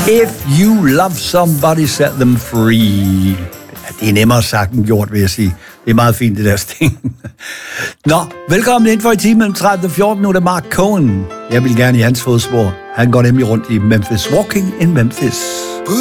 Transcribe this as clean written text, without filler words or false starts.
If you love somebody, set them free. Ja, det er nemmere sagt end gjort, vil jeg sige. Det er meget fint, det der sting. Nå, velkommen ind for i timen mellem 13 og 14. Nu er det Mark Cohen. Jeg vil gerne i hans fodspor. Han går nemlig rundt i Memphis. Walking in Memphis.